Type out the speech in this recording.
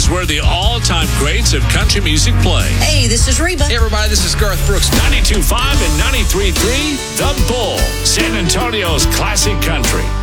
is where the all-time greats of country music play. Hey, this is Reba. Hey, everybody, this is Garth Brooks. 92.5 and 93.3, The Bull, San Antonio's classic country.